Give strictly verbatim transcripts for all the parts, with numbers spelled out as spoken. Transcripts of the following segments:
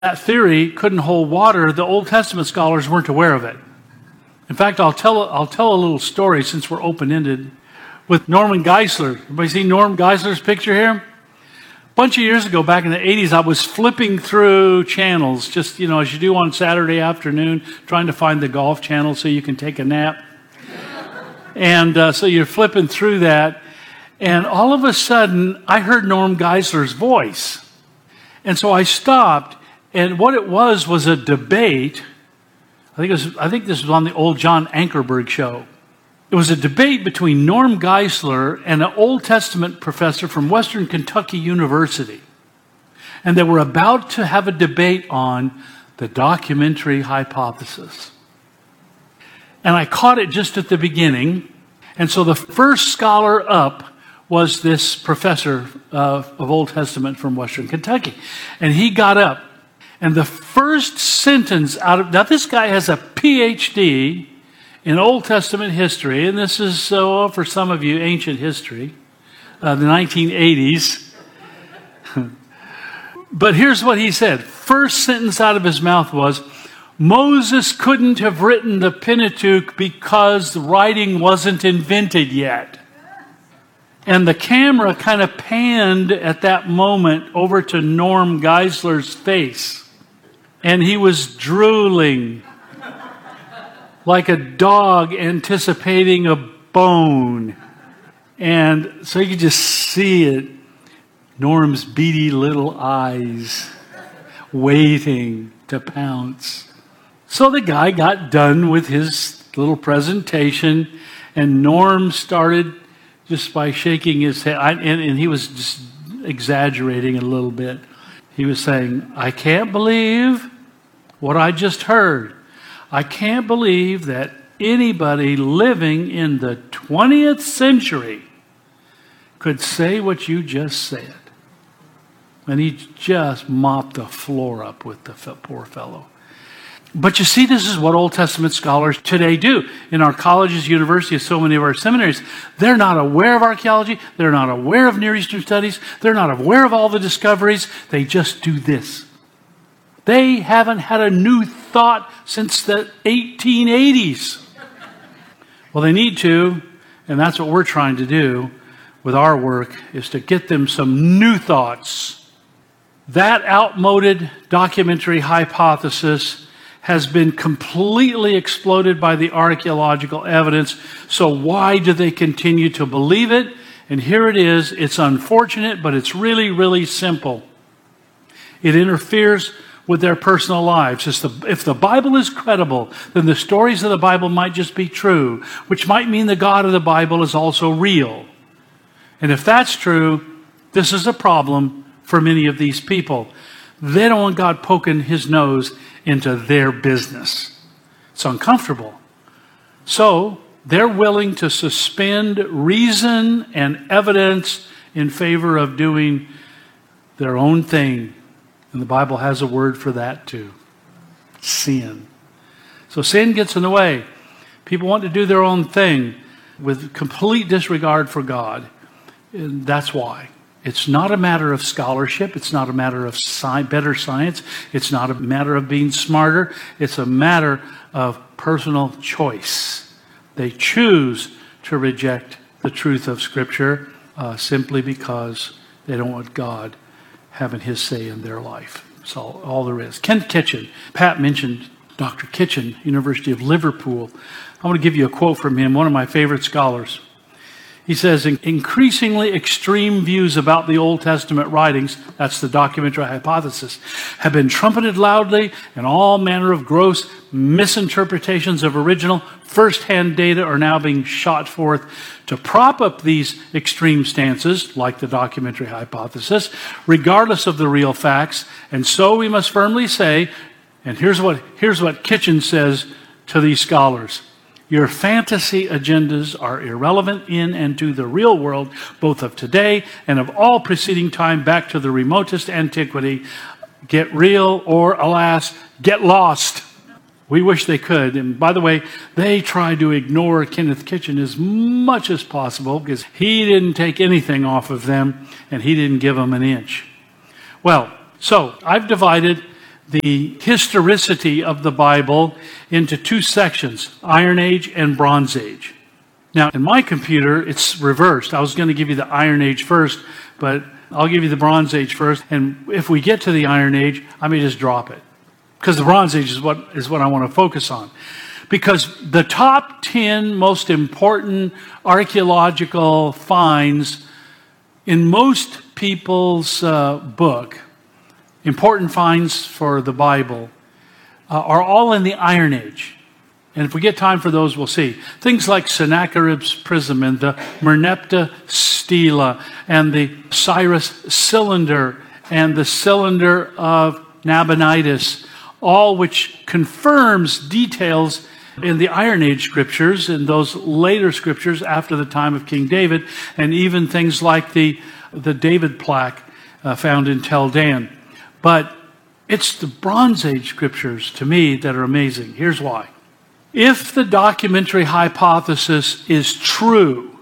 that theory couldn't hold water, the Old Testament scholars weren't aware of it. In fact, I'll tell, I'll tell a little story since we're open-ended with Norman Geisler. Everybody see Norm Geisler's picture here? A bunch of years ago, back in the eighties, I was flipping through channels, just, you know, as you do on Saturday afternoon, trying to find the golf channel so you can take a nap. And uh, so you're flipping through that, and all of a sudden, I heard Norm Geisler's voice. And so I stopped, and what it was was a debate. I think, it was, I think this was on the old John Ankerberg show. It was a debate between Norm Geisler and an Old Testament professor from Western Kentucky University. And they were about to have a debate on the documentary hypothesis. And I caught it just at the beginning. And so the first scholar up was this professor uh, of Old Testament from Western Kentucky. And he got up. And the first sentence out of... Now, this guy has a P H D in Old Testament history. And this is, so for some of you, ancient history. Uh, the nineteen eighties. But here's what he said. First sentence out of his mouth was, Moses couldn't have written the Pentateuch because the writing wasn't invented yet. And the camera kind of panned at that moment over to Norm Geisler's face. And he was drooling like a dog anticipating a bone. And so you could just see it. Norm's beady little eyes waiting to pounce. So the guy got done with his little presentation, and Norm started just by shaking his head, I, and, and he was just exaggerating a little bit. He was saying, I can't believe what I just heard. I can't believe that anybody living in the twentieth century could say what you just said. And he just mopped the floor up with the poor fellow. But you see, this is what Old Testament scholars today do. In our colleges, universities, so many of our seminaries, they're not aware of archaeology. They're not aware of Near Eastern studies. They're not aware of all the discoveries. They just do this. They haven't had a new thought since the eighteen eighties. Well, they need to, and that's what we're trying to do with our work, is to get them some new thoughts. That outmoded documentary hypothesis has been completely exploded by the archaeological evidence. So why do they continue to believe it? And here it is. It's unfortunate, but it's really, really simple. It interferes with their personal lives. If the, if the Bible is credible, then the stories of the Bible might just be true, which might mean the God of the Bible is also real. And if that's true, this is a problem for many of these people. They don't want God poking his nose into their business. It's uncomfortable. So they're willing to suspend reason and evidence in favor of doing their own thing. And the Bible has a word for that too. Sin. So sin gets in the way. People want to do their own thing with complete disregard for God. And that's why. It's not a matter of scholarship. It's not a matter of sci- better science. It's not a matter of being smarter. It's a matter of personal choice. They choose to reject the truth of Scripture uh, simply because they don't want God having his say in their life. That's all, all there is. Ken Kitchen. Pat mentioned Doctor Kitchen, University of Liverpool. I want to give you a quote from him, one of my favorite scholars. He says, increasingly extreme views about the Old Testament writings, that's the documentary hypothesis, have been trumpeted loudly, and all manner of gross misinterpretations of original first-hand data are now being shot forth to prop up these extreme stances, like the documentary hypothesis, regardless of the real facts. And so we must firmly say, and here's what, here's what Kitchen says to these scholars, your fantasy agendas are irrelevant in and to the real world, both of today and of all preceding time back to the remotest antiquity. Get real or, alas, get lost. We wish they could. And by the way, they try to ignore Kenneth Kitchen as much as possible because he didn't take anything off of them and he didn't give them an inch. Well, so I've divided the historicity of the Bible into two sections, Iron Age and Bronze Age. Now, in my computer, it's reversed. I was going to give you the Iron Age first, but I'll give you the Bronze Age first. And if we get to the Iron Age, I may just drop it. Because the Bronze Age is what is what I want to focus on. Because the top ten most important archaeological finds in most people's uh, book, important finds for the Bible, uh, are all in the Iron Age. And if we get time for those, we'll see. Things like Sennacherib's prism and the Merneptah stela and the Cyrus cylinder and the cylinder of Nabonidus, all which confirms details in the Iron Age scriptures, in those later scriptures after the time of King David, and even things like the, the David plaque uh, found in Tel Dan. But it's the Bronze Age scriptures, to me, that are amazing. Here's why. If the documentary hypothesis is true,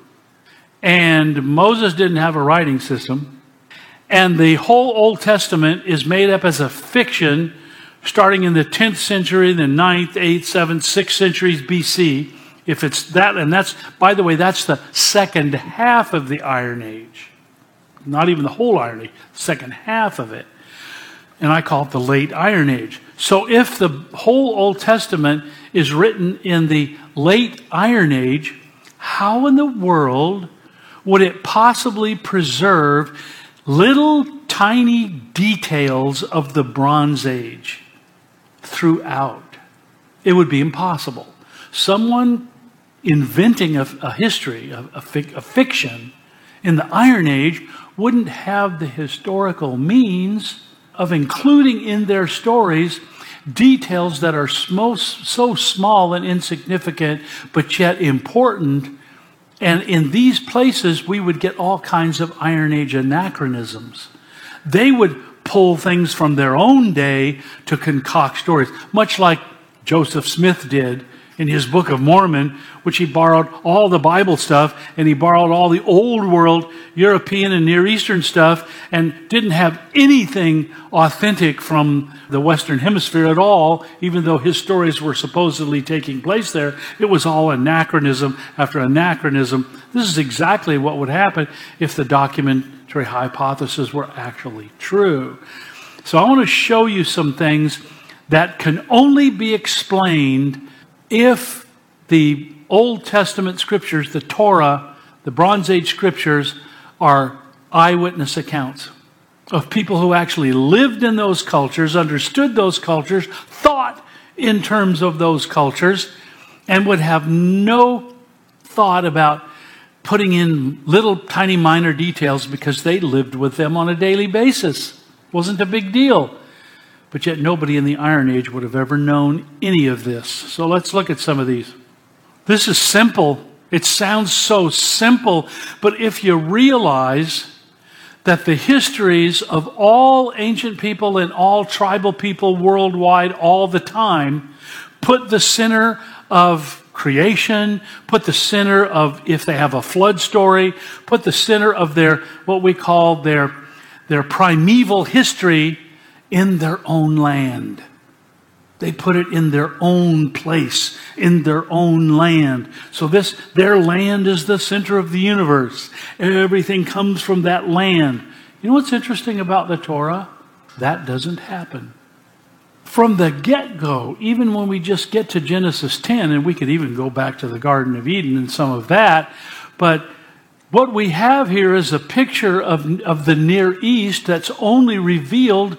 and Moses didn't have a writing system, and the whole Old Testament is made up as a fiction starting in the tenth century, the ninth, eighth, seventh, sixth centuries B C, if it's that, and that's, by the way, that's the second half of the Iron Age. Not even the whole Iron Age, second half of it. And I call it the late Iron Age. So if the whole Old Testament is written in the late Iron Age, how in the world would it possibly preserve little tiny details of the Bronze Age throughout? It would be impossible. Someone inventing a, a history, a, a, fic, a fiction in the Iron Age wouldn't have the historical means of including in their stories details that are so, so small and insignificant, but yet important. And in these places, we would get all kinds of Iron Age anachronisms. They would pull things from their own day to concoct stories, much like Joseph Smith did in his Book of Mormon, which he borrowed all the Bible stuff, and he borrowed all the old world European and Near Eastern stuff, and didn't have anything authentic from the Western Hemisphere at all, even though his stories were supposedly taking place there. It was all anachronism after anachronism. This is exactly what would happen if the documentary hypothesis were actually true. So I want to show you some things that can only be explained if the Old Testament scriptures, the Torah, the Bronze Age scriptures, are eyewitness accounts of people who actually lived in those cultures, understood those cultures, thought in terms of those cultures, and would have no thought about putting in little tiny minor details because they lived with them on a daily basis. Wasn't a big deal. But yet nobody in the Iron Age would have ever known any of this. So let's look at some of these. This is simple. It sounds so simple. But if you realize that the histories of all ancient people and all tribal people worldwide all the time put the center of creation, put the center of, if they have a flood story, put the center of their, what we call their, their primeval history in their own land. They put it in their own place, in their own land. So this, their land is the center of the universe. Everything comes from that land. You know what's interesting about the Torah? That doesn't happen. From the get-go, even when we just get to Genesis ten, and we could even go back to the Garden of Eden and some of that, but what we have here is a picture of, of the Near East that's only revealed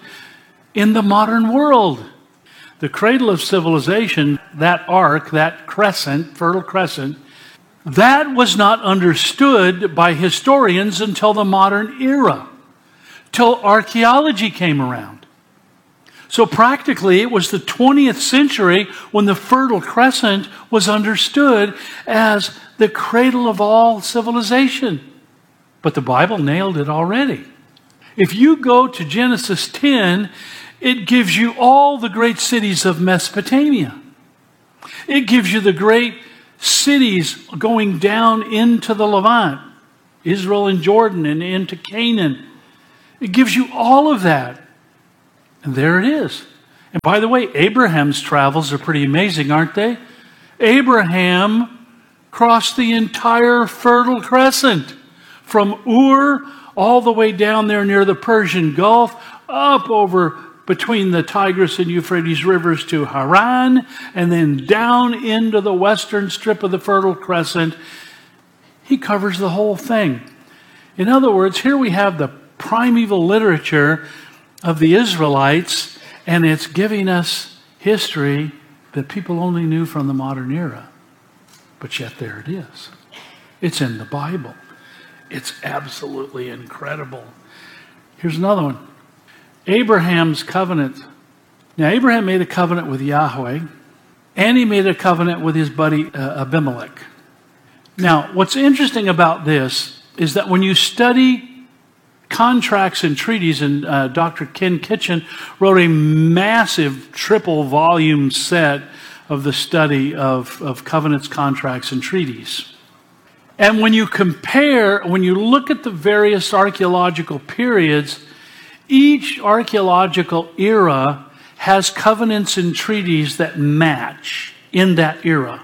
in the modern world. The cradle of civilization, that arc, that crescent, fertile crescent, that was not understood by historians until the modern era, till archaeology came around. So practically it was the twentieth century when the Fertile Crescent was understood as the cradle of all civilization. But the Bible nailed it already. If you go to Genesis ten, it gives you all the great cities of Mesopotamia. It gives you the great cities going down into the Levant, Israel and Jordan, and into Canaan. It gives you all of that. And there it is. And by the way, Abraham's travels are pretty amazing, aren't they? Abraham crossed the entire Fertile Crescent from Ur all the way down there near the Persian Gulf, up over between the Tigris and Euphrates rivers to Haran, and then down into the western strip of the Fertile Crescent. He covers the whole thing. In other words, here we have the primeval literature of the Israelites, and it's giving us history that people only knew from the modern era. But yet there it is. It's in the Bible. It's absolutely incredible. Here's another one. Abraham's covenant. Now, Abraham made a covenant with Yahweh, and he made a covenant with his buddy uh, Abimelech. Now, what's interesting about this is that when you study contracts and treaties, and uh, Doctor Ken Kitchen wrote a massive triple volume set of the study of, of covenants, contracts, and treaties. And when you compare, when you look at the various archaeological periods, each archaeological era has covenants and treaties that match in that era.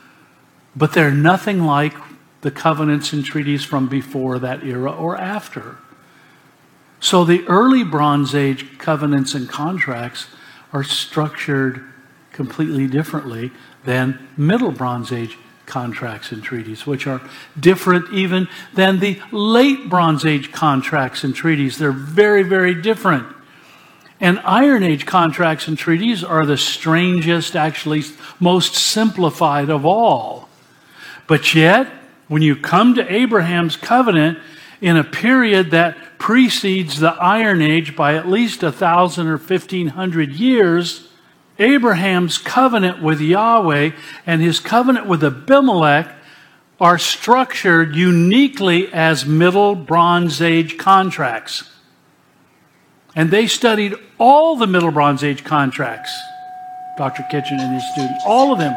But they're nothing like the covenants and treaties from before that era or after. So the early Bronze Age covenants and contracts are structured completely differently than Middle Bronze Age contracts and treaties, which are different even than the late Bronze Age contracts and treaties. They're very, very different. And Iron Age contracts and treaties are the strangest, actually most simplified of all. But yet, when you come to Abraham's covenant in a period that precedes the Iron Age by at least a thousand or fifteen hundred years, Abraham's covenant with Yahweh and his covenant with Abimelech are structured uniquely as Middle Bronze Age contracts. And they studied all the Middle Bronze Age contracts, Doctor Kitchen and his students, all of them.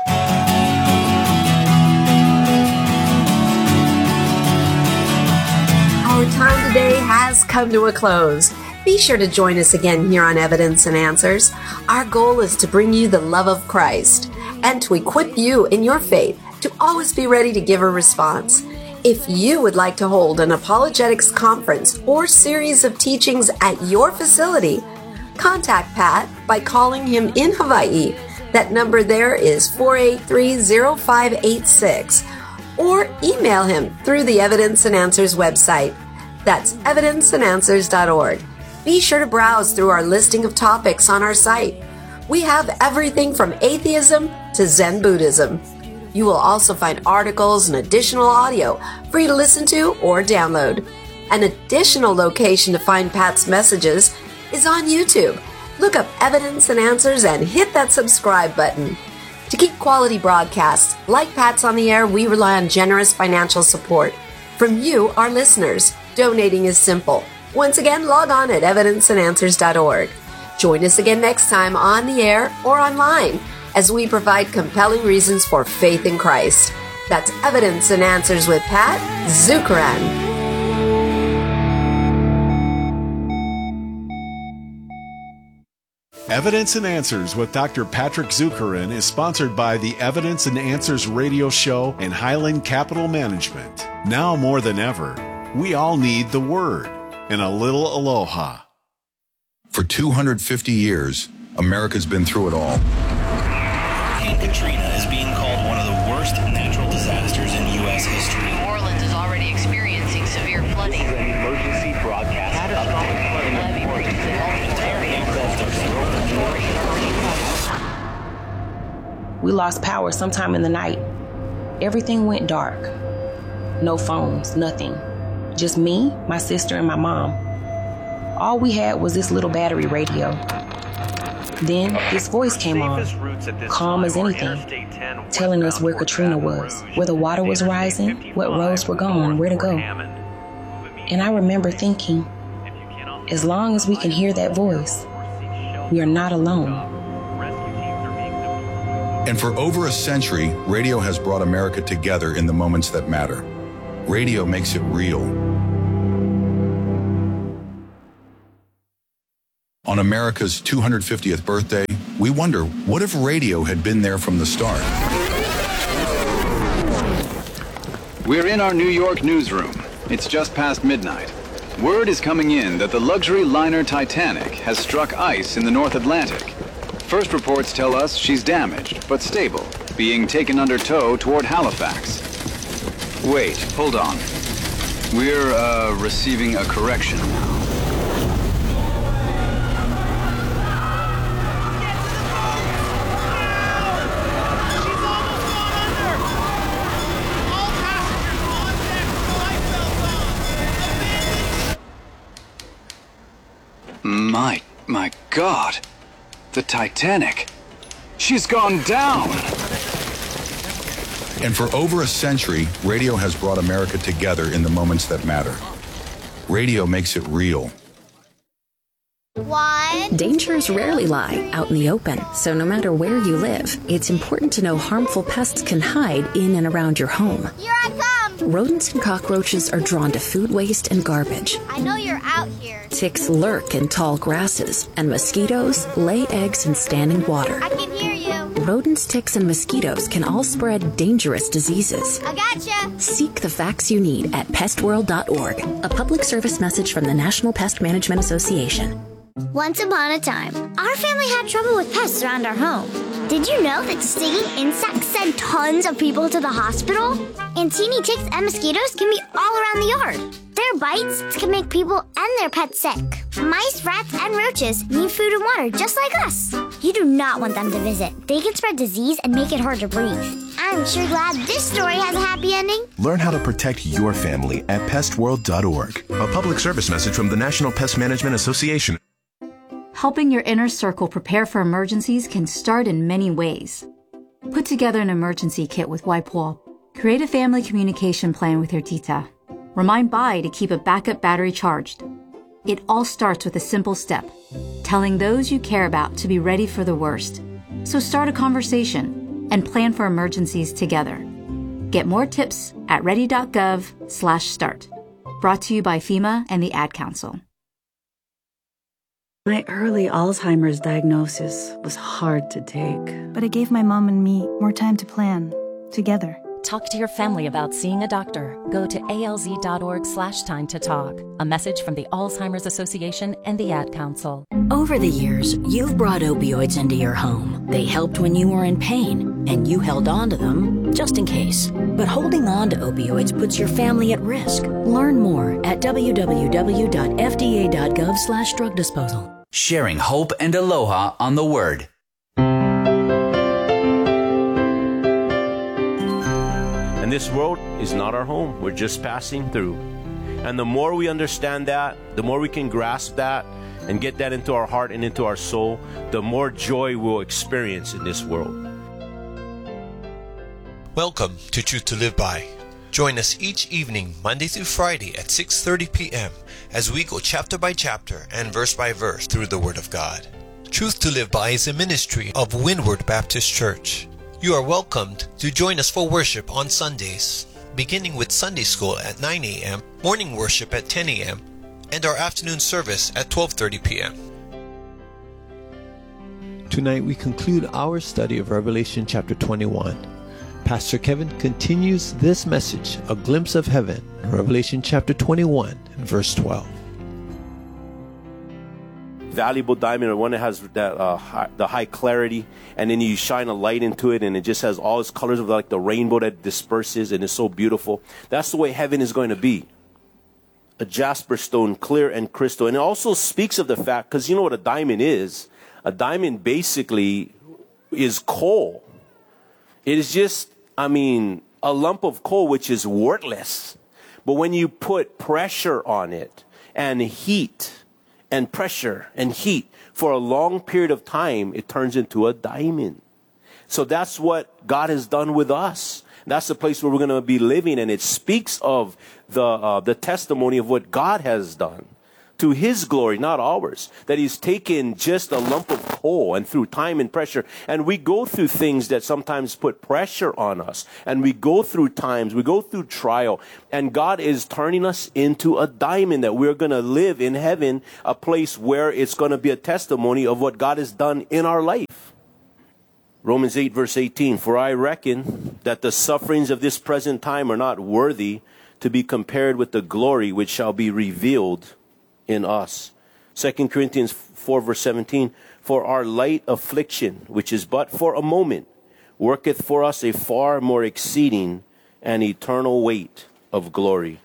Our time today has come to a close. Be sure to join us again here on Evidence and Answers. Our goal is to bring you the love of Christ and to equip you in your faith to always be ready to give a response. If you would like to hold an apologetics conference or series of teachings at your facility, contact Pat by calling him in Hawaii. That number there is four eight three, zero five eight six. Or email him through the Evidence and Answers website. That's evidence and answers dot org. Be sure to browse through our listing of topics on our site. We have everything from atheism to Zen Buddhism. You will also find articles and additional audio for you to listen to or download. An additional location to find Pat's messages is on YouTube. Look up Evidence and Answers and hit that subscribe button. To keep quality broadcasts like Pat's on the air, we rely on generous financial support from you, our listeners. Donating is simple. Once again, log on at evidence and answers dot org. Join us again next time on the air or online as we provide compelling reasons for faith in Christ. That's Evidence and Answers with Pat Zukeran. Evidence and Answers with Doctor Patrick Zukeran is sponsored by the Evidence and Answers radio show and Highland Capital Management. Now more than ever, we all need the Word and a little aloha. For two hundred fifty years, America's been through it all. Hurricane Katrina is being called one of the worst natural disasters in U S history. New Orleans is already experiencing severe flooding. This is an emergency broadcast. Catastrophic flooding. We lost power sometime in the night. Everything went dark. No phones, nothing. Just me, my sister, and my mom. All we had was this little battery radio. Then this voice came on, calm as anything, telling us where Katrina was, where the water was rising, what roads were gone, where to go. And I remember thinking, as long as we can hear that voice, we are not alone. And for over a century, radio has brought America together in the moments that matter. Radio makes it real. On America's two hundred fiftieth birthday, we wonder, what if radio had been there from the start? We're in our New York newsroom. It's just past midnight. Word is coming in that the luxury liner Titanic has struck ice in the North Atlantic. First reports tell us she's damaged, but stable, being taken under tow toward Halifax. Wait, hold on. We're, uh, receiving a correction now. My, my God. The Titanic. She's gone down. And for over a century, radio has brought America together in the moments that matter. Radio makes it real. One. Dangers rarely lie out in the open, so no matter where you live, it's important to know harmful pests can hide in and around your home. Here I come! Rodents and cockroaches are drawn to food waste and garbage. I know you're out here. Ticks lurk in tall grasses, and mosquitoes lay eggs in standing water. I can hear you. Rodents, ticks, and mosquitoes can all spread dangerous diseases. I gotcha. Seek the facts you need at pest world dot org, a public service message from the National Pest Management Association. Once upon a time, our family had trouble with pests around our home. Did you know that stinging insects send tons of people to the hospital? And teeny ticks and mosquitoes can be all around the yard. Their bites can make people and their pets sick. Mice, rats, and roaches need food and water just like us. You do not want them to visit. They can spread disease and make it hard to breathe. I'm sure glad this story has a happy ending. Learn how to protect your family at pest world dot org. A public service message from the National Pest Management Association. Helping your inner circle prepare for emergencies can start in many ways. Put together an emergency kit with Wipewool. Create a family communication plan with your tita. Remind Bai to keep a backup battery charged. It all starts with a simple step, telling those you care about to be ready for the worst. So start a conversation and plan for emergencies together. Get more tips at ready dot gov slash start. Brought to you by FEMA and the Ad Council. My early Alzheimer's diagnosis was hard to take. But it gave my mom and me more time to plan, together. Talk to your family about seeing a doctor. Go to A L Z dot org slash time to talk. A message from the Alzheimer's Association and the Ad Council. Over the years, you've brought opioids into your home. They helped when you were in pain, and you held on to them just in case. But holding on to opioids puts your family at risk. Learn more at w w w dot f d a dot gov slash drug disposal. Sharing hope and aloha on the Word. And this world is not our home. We're just passing through. And the more we understand that, the more we can grasp that and get that into our heart and into our soul, the more joy we'll experience in this world. Welcome to Truth to Live By. Join us each evening, Monday through Friday at six thirty p.m. as we go chapter by chapter and verse by verse through the Word of God. Truth to Live By is a ministry of Windward Baptist Church. You are welcomed to join us for worship on Sundays, beginning with Sunday school at nine a.m., morning worship at ten a.m., and our afternoon service at twelve thirty p.m. Tonight we conclude our study of Revelation chapter twenty-one. Pastor Kevin continues this message, A Glimpse of Heaven, in Revelation chapter twenty-one and verse twelve. Valuable diamond, or one that has that uh, high, the high clarity, and then you shine a light into it, and it just has all its colors of like the rainbow that disperses, and it's so beautiful. That's the way heaven is going to be. A jasper stone, clear and crystal. And it also speaks of the fact, because you know what a diamond is. A diamond basically is coal. It is just, I mean, a lump of coal which is worthless. But when you put pressure on it and heat and pressure and heat for a long period of time, it turns into a diamond. So that's what God has done with us. That's the place where we're going to be living, and it speaks of the uh, the testimony of what God has done. to his glory, not ours. That he's taken just a lump of coal and through time and pressure. And we go through things that sometimes put pressure on us. And we go through times, we go through trial. And God is turning us into a diamond that we're going to live in heaven, a place where it's going to be a testimony of what God has done in our life. Romans eight verse eighteen, for I reckon that the sufferings of this present time are not worthy to be compared with the glory which shall be revealed in us. Second Corinthians four verse seventeen, for our light affliction, which is but for a moment, worketh for us a far more exceeding and eternal weight of glory.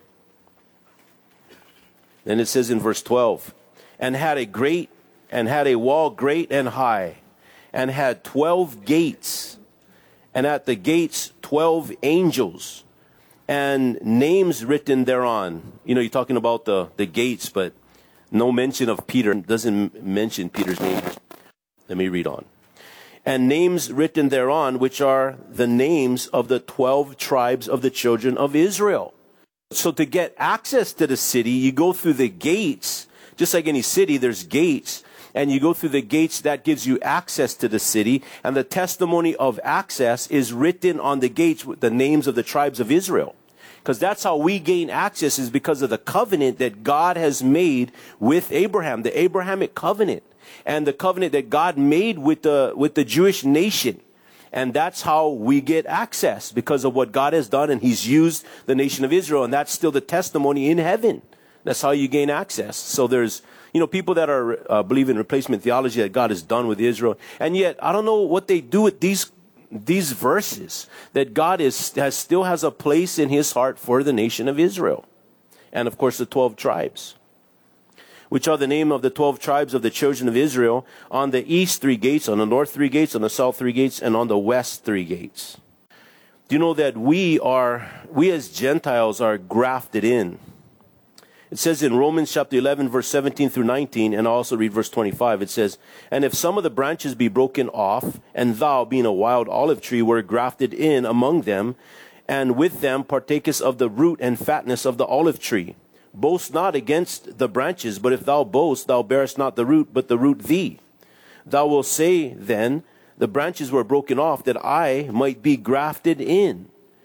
Then it says in verse twelve, and had a great, and had a wall great and high, and had twelve gates, and at the gates twelve angels, and names written thereon. You know, you're talking about the, the gates, but no mention of Peter. Doesn't mention Peter's name. Let me read on. And names written thereon, which are the names of the twelve tribes of the children of Israel. So to get access to the city, you go through the gates. Just like any city, there's gates. And you go through the gates, that gives you access to the city. And the testimony of access is written on the gates with the names of the tribes of Israel. Because that's how we gain access, is because of the covenant that God has made with Abraham, the Abrahamic covenant, and the covenant that God made with the, with the Jewish nation. And that's how we get access, because of what God has done, and he's used the nation of Israel. And that's still the testimony in heaven. That's how you gain access. So there's, you know, people that are uh, believe in replacement theology that God has done with Israel. And yet, I don't know what they do with these these verses, that God is has still has a place in his heart for the nation of Israel. And of course the twelve tribes, which are the name of the twelve tribes of the children of Israel, on the east three gates, on the north three gates, on the south three gates, and on the west three gates. Do you know that we are, we as Gentiles are grafted in? It says in Romans chapter eleven, verse seventeen through nineteen, and I also read verse twenty-five, it says, and if some of the branches be broken off, and thou, being a wild olive tree, were grafted in among them, and with them partakest of the root and fatness of the olive tree, boast not against the branches, but if thou boast, thou bearest not the root, but the root thee. Thou wilt say then, the branches were broken off, that I might be grafted in.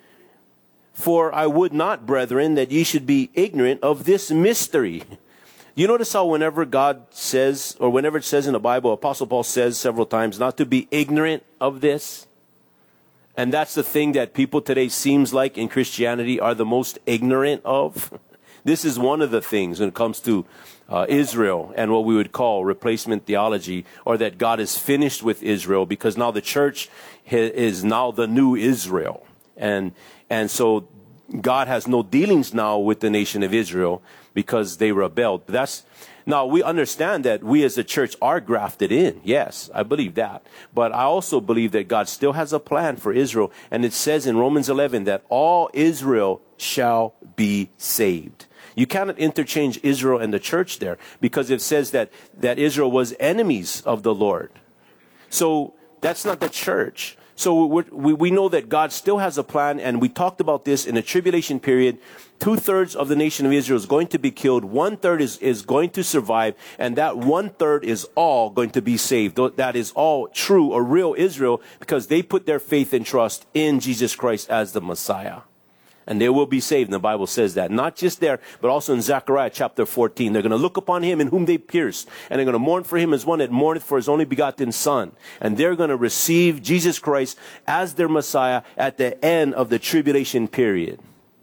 For I would not, brethren, that ye should be ignorant of this mystery. You notice how whenever God says, or whenever it says in the Bible, Apostle Paul says several times, not to be ignorant of this. And that's the thing that people today seems like in Christianity are the most ignorant of. This is one of the things when it comes to uh, Israel and what we would call replacement theology, or that God is finished with Israel, because now the church is now the new Israel. And and so God has no dealings now with the nation of Israel because they rebelled. But that's, now we understand that we as a church are grafted in. Yes, I believe that. But I also believe that God still has a plan for Israel. And it says in Romans eleven that all Israel shall be saved. You cannot interchange Israel and the church there, because it says that, that Israel was enemies of the Lord. So that's not the church. So we we know that God still has a plan, and we talked about this in the tribulation period. Two-thirds of the nation of Israel is going to be killed. One-third is, is going to survive, and that one-third is all going to be saved. That is all true or real Israel, because they put their faith and trust in Jesus Christ as the Messiah. And they will be saved, and the Bible says that. Not just there, but also in Zechariah chapter fourteen. They're going to look upon him in whom they pierced, and they're going to mourn for him as one that mourneth for his only begotten Son. And they're going to receive Jesus Christ as their Messiah at the end of the tribulation period.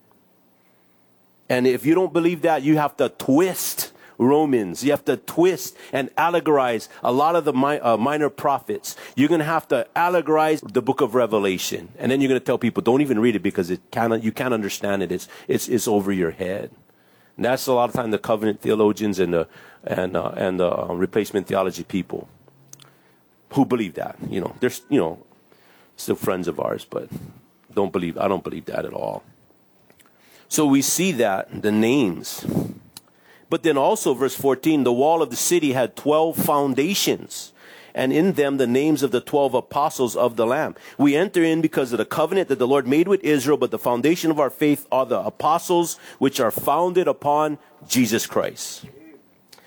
And if you don't believe that, you have to twist Romans. You have to twist and allegorize a lot of the mi- uh, minor prophets. You're going to have to allegorize the book of Revelation. And then you're going to tell people, don't even read it, because it cannot, you can't understand it. It's, it's, it's over your head. And that's a lot of time the covenant theologians and the, and, uh, and the uh, replacement theology people who believe that. You know, they're, you know, still friends of ours, but don't believe, I don't believe that at all. So we see that, the names. But then also, verse fourteen, the wall of the city had twelve foundations, and in them the names of the twelve apostles of the Lamb. We enter in because of the covenant that the Lord made with Israel, but the foundation of our faith are the apostles, which are founded upon Jesus Christ.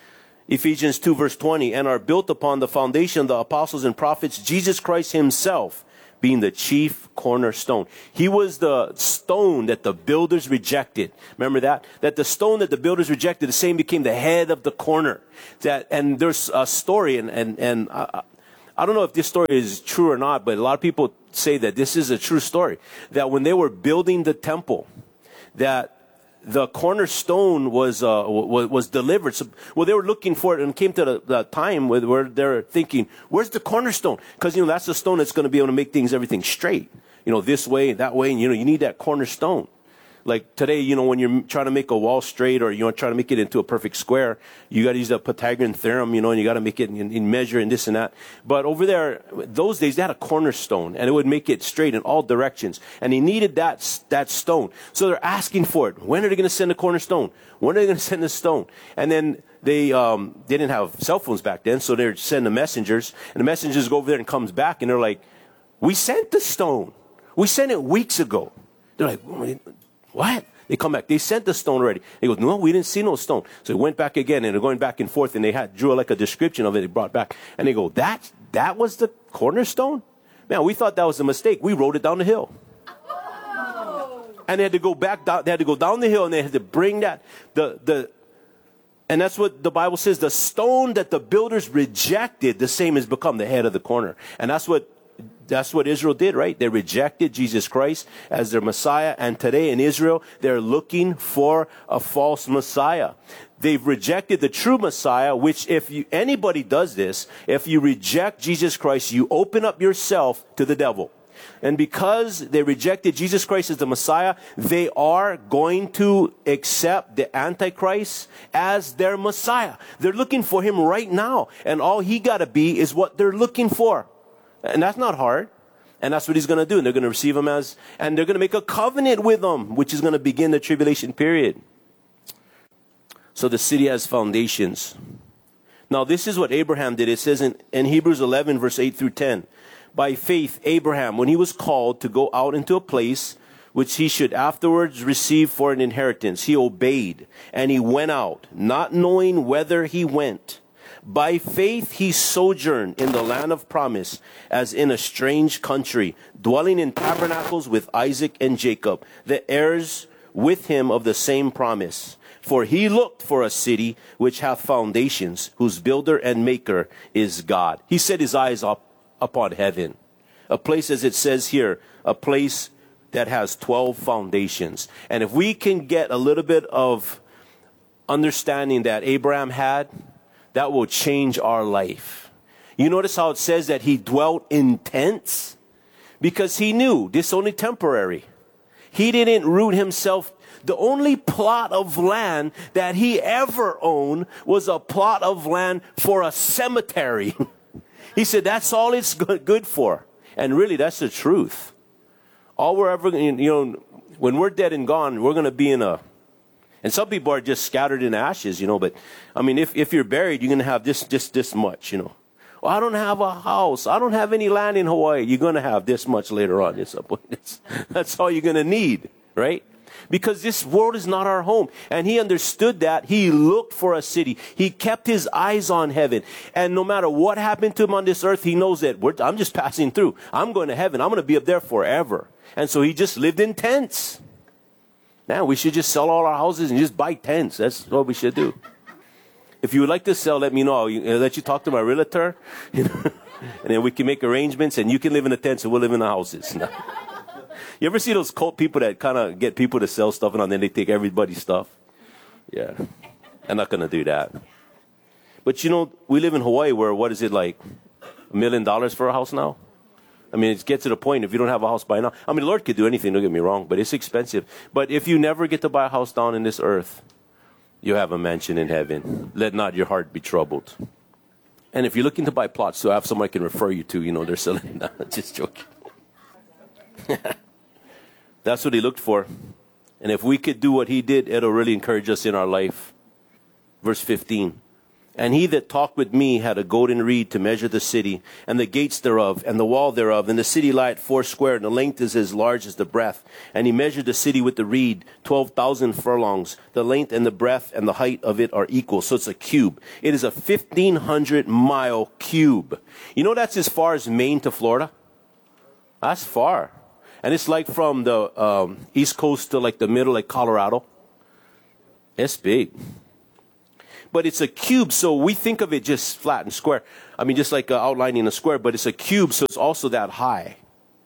Ephesians two verse twenty, and are built upon the foundation of the apostles and prophets, Jesus Christ himself being the chief cornerstone. He was the stone that the builders rejected. Remember that? That the stone that the builders rejected, the same became the head of the corner. That, and there's a story, and, and, and I, I don't know if this story is true or not, but a lot of people say that this is a true story. That when they were building the temple, that the cornerstone was, uh, was, was delivered. So, well, they were looking for it, and came to the, the time where, where they're thinking, where's the cornerstone? Because, you know, that's the stone that's going to be able to make things, everything straight. You know, this way, that way, and, you know, you need that cornerstone. Like today, you know, when you're trying to make a wall straight, or you want to try to make it into a perfect square, you got to use the Pythagorean theorem, you know, and you got to make it in, in measure and this and that. But over there, those days, they had a cornerstone, and it would make it straight in all directions. And he needed that, that stone. So they're asking for it. When are they going to send the cornerstone? When are they going to send the stone? And then they, um, they didn't have cell phones back then, so they're sending messengers. And the messengers go over there and comes back, and they're like, we sent the stone. We sent it weeks ago. They're like, what? They come back. They sent the stone already. They go, no, we didn't see no stone. So they went back again, and they're going back and forth, and they had drew like a description of it. They brought back, and they go, that that was the cornerstone? Man, we thought that was a mistake. We rode it down the hill. And they had to go back down. They had to go down the hill, and they had to bring that the the. And that's what the Bible says. The stone that the builders rejected, the same has become the head of the corner. And that's what. That's what Israel did, right? They rejected Jesus Christ as their Messiah. And today in Israel, they're looking for a false Messiah. They've rejected the true Messiah, which if you, anybody does this, if you reject Jesus Christ, you open up yourself to the devil. And because they rejected Jesus Christ as the Messiah, they are going to accept the Antichrist as their Messiah. They're looking for him right now. And all he got to be is what they're looking for. And that's not hard. And that's what he's going to do. And they're going to receive him as, and they're going to make a covenant with him, which is going to begin the tribulation period. So the city has foundations. Now this is what Abraham did. It says in, in Hebrews eleven, verse eight through ten. By faith, Abraham, when he was called to go out into a place which he should afterwards receive for an inheritance, he obeyed, and he went out, not knowing whither he went. By faith he sojourned in the land of promise, as in a strange country, dwelling in tabernacles with Isaac and Jacob, the heirs with him of the same promise. For he looked for a city which hath foundations, whose builder and maker is God. He set his eyes up upon heaven. A place, as it says here, a place that has twelve foundations. And if we can get a little bit of understanding that Abraham had, that will change our life. You notice how it says that he dwelt in tents? Because he knew this is only temporary. He didn't root himself. The only plot of land that he ever owned was a plot of land for a cemetery. He said that's all it's good for. And really, that's the truth. All we're ever, you know, when we're dead and gone, we're going to be in a, and some people are just scattered in ashes, you know, but I mean, if, if you're buried, you're going to have this, just this much, you know. Well, I don't have a house. I don't have any land in Hawaii. You're going to have this much later on. It's, it's, that's all you're going to need, right? Because this world is not our home. And he understood that. He looked for a city. He kept his eyes on heaven. And no matter what happened to him on this earth, he knows that we're, I'm just passing through. I'm going to heaven. I'm going to be up there forever. And so he just lived in tents. Now, we should just sell all our houses and just buy tents. That's what we should do. If you would like to sell, let me know. I'll let you talk to my realtor. You know, and then we can make arrangements, and you can live in the tents and we'll live in the houses. You ever see those cult people that kind of get people to sell stuff and then they take everybody's stuff? Yeah. I'm not going to do that. But, you know, we live in Hawaii where, what is it, like a million dollars for a house now? I mean, it gets to the point, if you don't have a house by now. I mean, the Lord could do anything, don't get me wrong, but it's expensive. But if you never get to buy a house down in this earth, you have a mansion in heaven. Let not your heart be troubled. And if you're looking to buy plots, so I have someone I can refer you to, you know, they're selling. No, just joking. That's what he looked for. And if we could do what he did, it'll really encourage us in our life. Verse fifteen. And he that talked with me had a golden reed to measure the city, and the gates thereof, and the wall thereof. And the city lieth foursquare, and the length is as large as the breadth. And he measured the city with the reed, twelve thousand furlongs. The length and the breadth and the height of it are equal. So it's a cube. It is a fifteen hundred mile cube. You know that's as far as Maine to Florida? That's far. And it's like from the um, East Coast to like the middle, like Colorado. It's big. But it's a cube, so we think of it just flat and square. I mean, just like uh, outlining a square, but it's a cube, so it's also that high.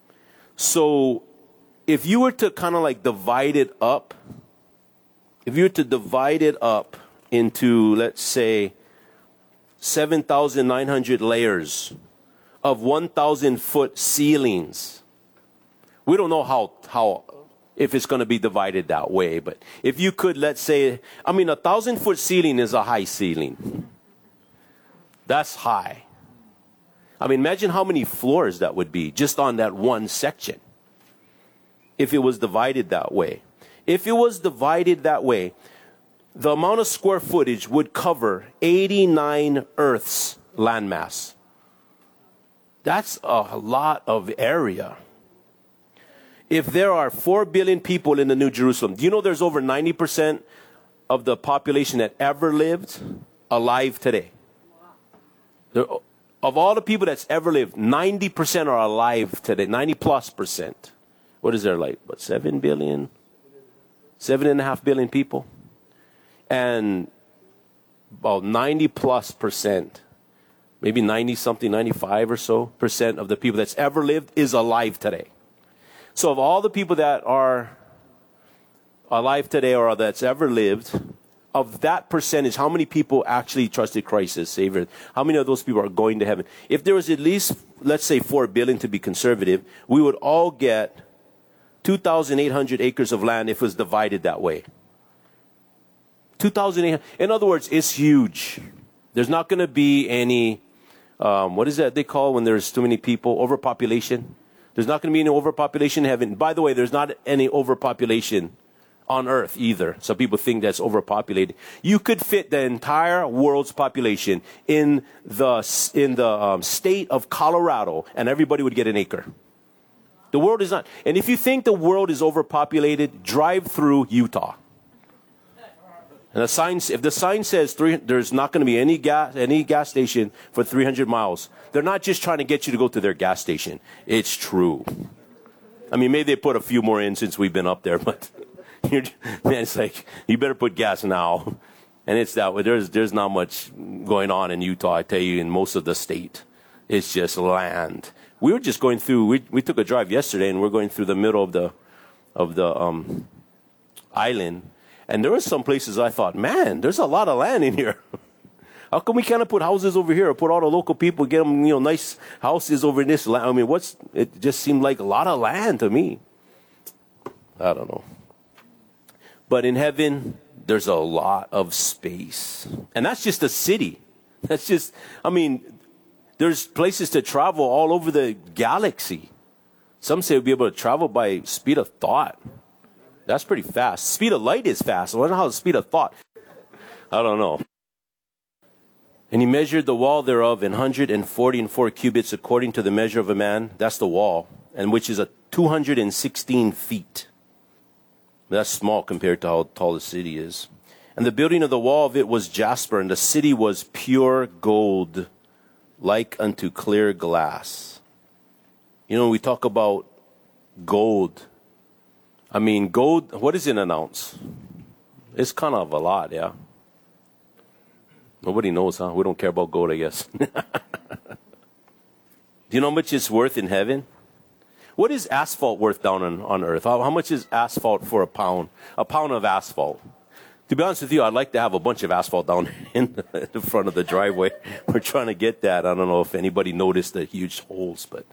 So if you were to kind of like divide it up, if you were to divide it up into, let's say, seven thousand nine hundred layers of one thousand foot ceilings, we don't know how, how, if it's going to be divided that way. But if you could, let's say, I mean, a thousand foot ceiling is a high ceiling. That's high. I mean, imagine how many floors that would be just on that one section if it was divided that way. If it was divided that way, the amount of square footage would cover eighty-nine Earth's landmass. That's a lot of area. If there are four billion people in the New Jerusalem, do you know there's over ninety percent of the population that ever lived alive today? There, of all the people that's ever lived, ninety percent are alive today, ninety plus percent. What is there, like, what, seven billion? Seven and a half billion people? And about ninety plus percent, maybe ninety something, ninety-five or so percent of the people that's ever lived is alive today. So of all the people that are alive today or that's ever lived, of that percentage, how many people actually trusted Christ as Savior? How many of those people are going to heaven? If there was at least, let's say, four billion to be conservative, we would all get two thousand eight hundred acres of land if it was divided that way. two thousand eight hundred. In other words, it's huge. There's not going to be any, um, what is that they call when there's too many people? Overpopulation. There's not going to be any overpopulation in heaven. By the way, there's not any overpopulation on earth either. Some people think that's overpopulated. You could fit the entire world's population in the, in the um, state of Colorado, and everybody would get an acre. The world is not. And if you think the world is overpopulated, drive through Utah. And the sign, if the sign says three, there's not going to be any gas, any gas station for three hundred miles, they're not just trying to get you to go to their gas station. It's true. I mean, maybe they put a few more in since we've been up there, but you're, man, it's like, you better put gas now. And it's that way. There's, there's not much going on in Utah, I tell you, in most of the state. It's just land. We were just going through, we, we took a drive yesterday, and we're going through the middle of the, of the um, island. And there were some places I thought, man, there's a lot of land in here. How come we can't put houses over here or put all the local people, get them, you know, nice houses over in this land? I mean, what's, it just seemed like a lot of land to me. I don't know. But in heaven, there's a lot of space. And that's just a city. That's just, I mean, there's places to travel all over the galaxy. Some say we'll be able to travel by speed of thought. That's pretty fast. Speed of light is fast. I wonder how the speed of thought. I don't know. And he measured the wall thereof in one hundred forty and four cubits according to the measure of a man. That's the wall. And which is a two hundred sixteen feet. That's small compared to how tall the city is. And the building of the wall of it was jasper, and the city was pure gold, like unto clear glass. You know, we talk about gold. I mean, gold, what is it an ounce? It's kind of a lot, yeah. Nobody knows, huh? We don't care about gold, I guess. Do you know how much it's worth in heaven? What is asphalt worth down on, on earth? How, how much is asphalt for a pound? A pound of asphalt. To be honest with you, I'd like to have a bunch of asphalt down in the front of the driveway. We're trying to get that. I don't know if anybody noticed the huge holes, but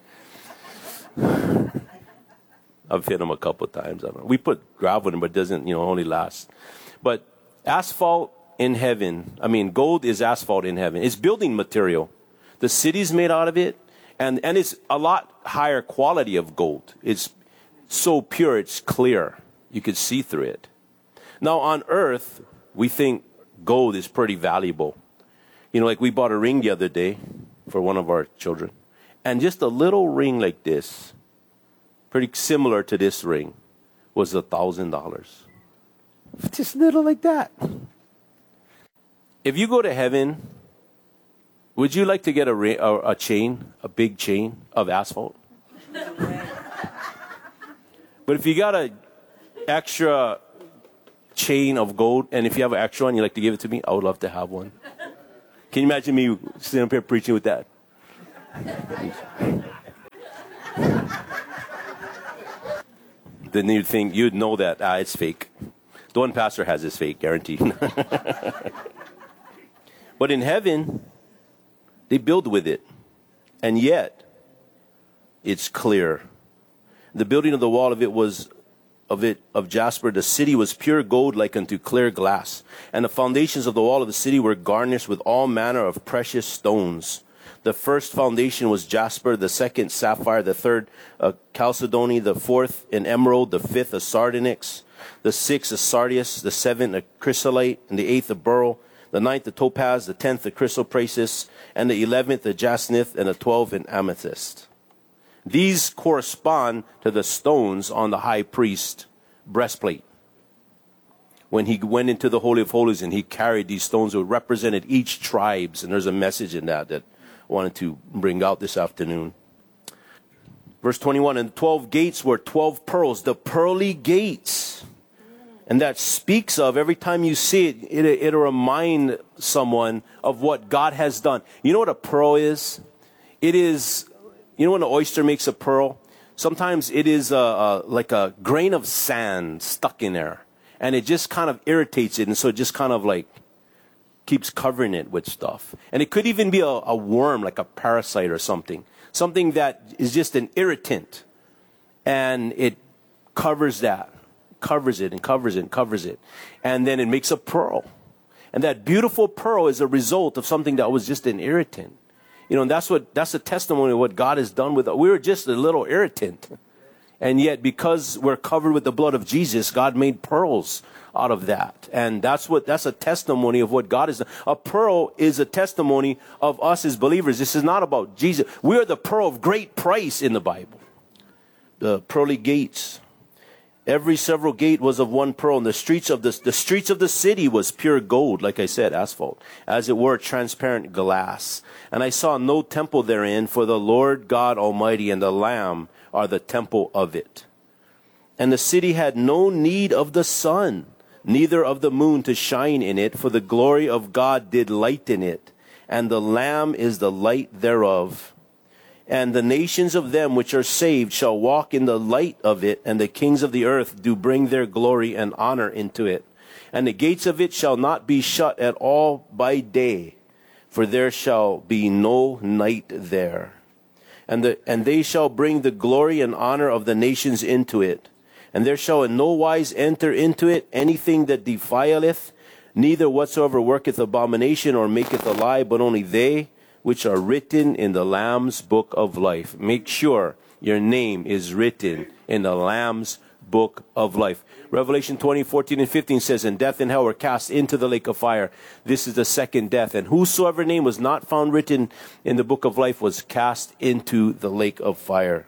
I've hit them a couple of times. I don't know. We put gravel in them, but it doesn't, you know, only last. But asphalt in heaven, I mean, gold is asphalt in heaven. It's building material. The city's made out of it, and, and it's a lot higher quality of gold. It's so pure, it's clear. You could see through it. Now, on earth, we think gold is pretty valuable You know, like we bought a ring the other day for one of our children. And just a little ring like this, pretty similar to this ring, was a thousand dollars. Just little like that. If you go to heaven, would you like to get a, ring, a, a chain, a big chain of asphalt? But if you got a extra chain of gold, and if you have an extra one, you like to give it to me, I would love to have one. Can you imagine me sitting up here preaching with that? Then you'd think, you'd know that, ah, it's fake. The one pastor has is fake, guaranteed. But in heaven, they build with it. And yet, it's clear. The building of the wall of it was of it of jasper. The city was pure gold like unto clear glass. And the foundations of the wall of the city were garnished with all manner of precious stones. The first foundation was jasper, the second sapphire, the third uh, chalcedony, the fourth an emerald, the fifth a sardonyx, the sixth a sardius, the seventh a chrysolite, and the eighth a beryl, the ninth a topaz, the tenth a chrysoprasus, and the eleventh a jacinth, and the twelfth an amethyst. These correspond to the stones on the high priest's breastplate. When he went into the Holy of Holies and he carried these stones, it represented each tribes, and there's a message in that that I wanted to bring out this afternoon. Verse twenty-one, and the twelve gates were twelve pearls, the pearly gates. And that speaks of, every time you see it, it, it'll remind someone of what God has done. You know what a pearl is? It is, you know when an oyster makes a pearl? Sometimes it is a, a, like a grain of sand stuck in there. And it just kind of irritates it. And so it just kind of like keeps covering it with stuff. And it could even be a, a worm, like a parasite or something. Something that is just an irritant. And it covers that. Covers it and covers it and covers it. And then it makes a pearl. And that beautiful pearl is a result of something that was just an irritant. You know, and that's what, that's a testimony of what God has done with us. We were just a little irritant. And yet, because we're covered with the blood of Jesus, God made pearls out of that. And that's what, that's a testimony of what God has done. A pearl is a testimony of us as believers. This is not about Jesus. We are the pearl of great price in the Bible. The pearly gates. Every several gate was of one pearl, and the streets of the, the streets of the city was pure gold, like I said, asphalt, as it were transparent glass. And I saw no temple therein, for the Lord God Almighty and the Lamb are the temple of it. And the city had no need of the sun, neither of the moon to shine in it, for the glory of God did lighten it, and the Lamb is the light thereof. And the nations of them which are saved shall walk in the light of it, and the kings of the earth do bring their glory and honor into it. And the gates of it shall not be shut at all by day, for there shall be no night there. And the and they shall bring the glory and honor of the nations into it. And there shall in no wise enter into it anything that defileth, neither whatsoever worketh abomination or maketh a lie, but only they which are written in the Lamb's book of life. Make sure your name is written in the Lamb's book of life. Revelation twenty, fourteen, and fifteen says, and death and hell were cast into the lake of fire. This is the second death. And whosoever name was not found written in the book of life was cast into the lake of fire.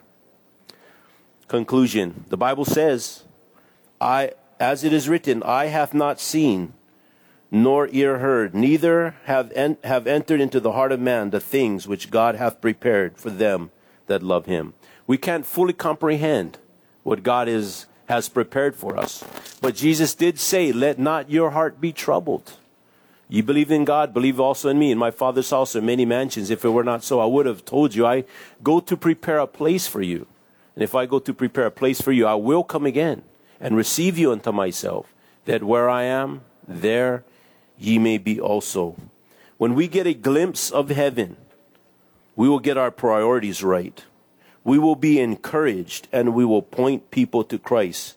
Conclusion. The Bible says, I, as it is written, eye hath not seen, nor ear heard, neither have, en- have entered into the heart of man the things which God hath prepared for them that love him. We can't fully comprehend what God is, has prepared for us. But Jesus did say, let not your heart be troubled. You believe in God, believe also in me. In my Father's house are many mansions. If it were not so, I would have told you, I go to prepare a place for you. And if I go to prepare a place for you, I will come again and receive you unto myself, that where I am, there ye may be also. When we get a glimpse of heaven, we will get our priorities right. We will be encouraged, and we will point people to Christ,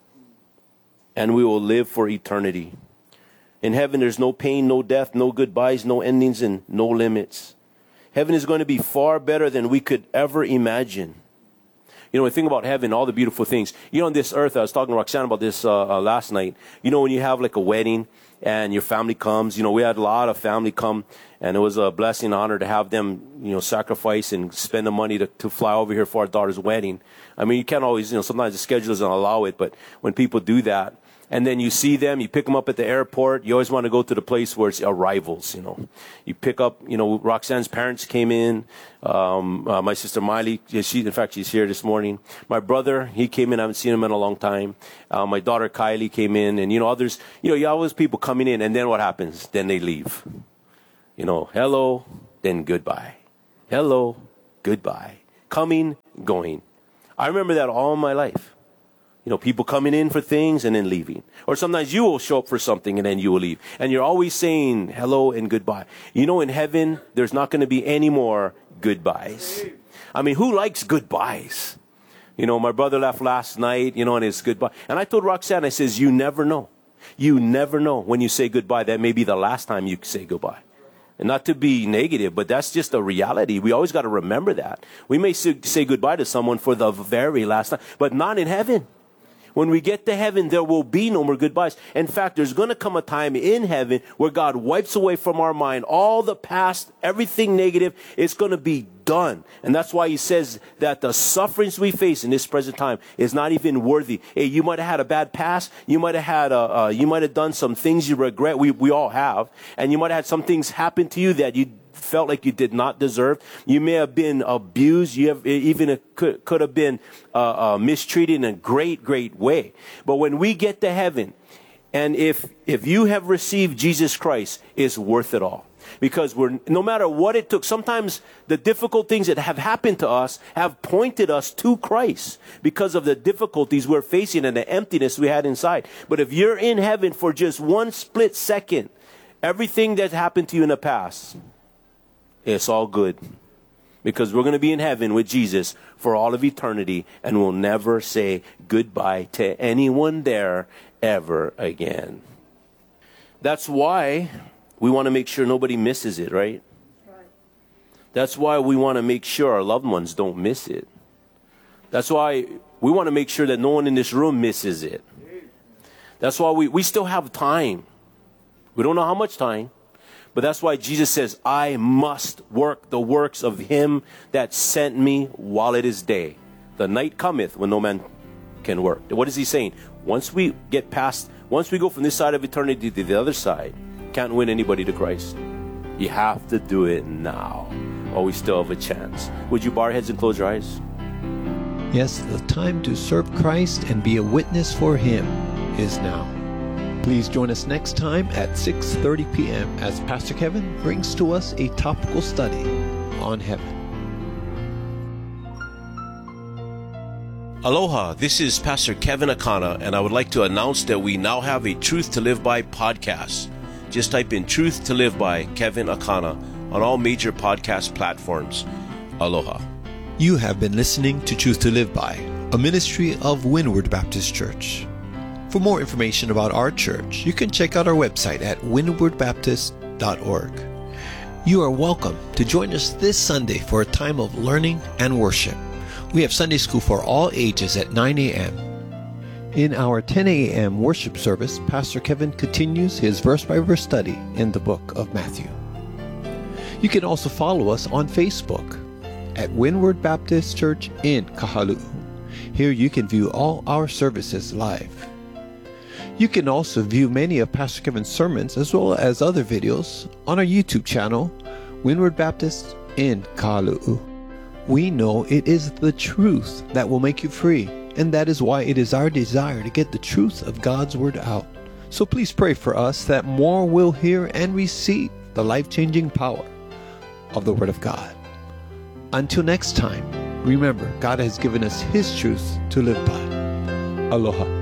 and we will live for eternity. In heaven, there's no pain, no death, no goodbyes, no endings, and no limits. Heaven is going to be far better than we could ever imagine. You know, when we think about heaven, all the beautiful things. You know, on this earth, I was talking to Roxanne about this uh, uh, last night. You know, when you have like a wedding, and your family comes. You know, we had a lot of family come, and it was a blessing and honor to have them, you know, sacrifice and spend the money to, to fly over here for our daughter's wedding. I mean, you can't always, you know, sometimes the schedule doesn't allow it, but when people do that, and then you see them, you pick them up at the airport, you always want to go to the place where it's arrivals, you know. You pick up, you know, Roxanne's parents came in, um, uh, my sister Miley, she, in fact, she's here this morning. My brother, he came in, I haven't seen him in a long time. Uh, my daughter Kylie came in, and, you know, others, you know, you always people coming in, and then what happens? Then they leave. You know, hello, then goodbye. Hello, goodbye. Coming, going. I remember that all my life. You know, people coming in for things and then leaving. Or sometimes you will show up for something and then you will leave. And you're always saying hello and goodbye. You know, in heaven, there's not going to be any more goodbyes. I mean, who likes goodbyes? You know, my brother left last night, you know, and it's goodbye. And I told Roxanne, I says, you never know. You never know when you say goodbye. That may be the last time you say goodbye. And not to be negative, but that's just a reality. We always got to remember that. We may say goodbye to someone for the very last time, but not in heaven. When we get to heaven, there will be no more goodbyes. In fact, there's going to come a time in heaven where God wipes away from our mind all the past, everything negative. It's going to be done. And that's why he says that the sufferings we face in this present time is not even worthy. Hey, you might have had a bad past. You might have had, a, uh, you might have done some things you regret. We, we all have. And you might have had some things happen to you that you felt like you did not deserve. You may have been abused. You have even could, could have been uh, uh, mistreated in a great, great way. But when we get to heaven, and if if you have received Jesus Christ, it's worth it all. Because we're, no matter what it took, sometimes the difficult things that have happened to us have pointed us to Christ because of the difficulties we're facing and the emptiness we had inside. But if you're in heaven for just one split second, everything that happened to you in the past, it's all good, because we're going to be in heaven with Jesus for all of eternity, and we'll never say goodbye to anyone there ever again. That's why we want to make sure nobody misses it, right? That's why we want to make sure our loved ones don't miss it. That's why we want to make sure that no one in this room misses it. That's why we, we still have time. We don't know how much time. But that's why Jesus says, I must work the works of him that sent me while it is day. The night cometh when no man can work. What is he saying? Once we get past, once we go from this side of eternity to the other side, can't win anybody to Christ. You have to do it now, or we still have a chance. Would you bow your heads and close your eyes? Yes, the time to serve Christ and be a witness for him is now. Please join us next time at six thirty p.m. as Pastor Kevin brings to us a topical study on heaven. Aloha, this is Pastor Kevin Akana, and I would like to announce that we now have a Truth to Live By podcast. Just type in Truth to Live By Kevin Akana on all major podcast platforms. Aloha. You have been listening to Truth to Live By, a ministry of Windward Baptist Church. For more information about our church, you can check out our website at windward baptist dot org. You are welcome to join us this Sunday for a time of learning and worship. We have Sunday school for all ages at nine a.m. In our ten a.m. worship service, Pastor Kevin continues his verse-by-verse study in the book of Matthew. You can also follow us on Facebook at Windward Baptist Church in Kahalu'u. Here you can view all our services live. You can also view many of Pastor Kevin's sermons as well as other videos on our YouTube channel, Windward Baptist in Kahalu'u. We know it is the truth that will make you free, and that is why it is our desire to get the truth of God's Word out. So please pray for us that more will hear and receive the life-changing power of the Word of God. Until next time, remember, God has given us His truth to live by. Aloha.